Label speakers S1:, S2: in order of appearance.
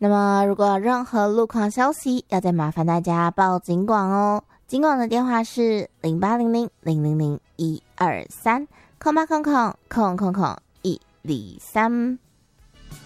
S1: 那么如果有任何路况消息，要再麻烦大家报警广哦。警广的电话是0800000123，0800000123。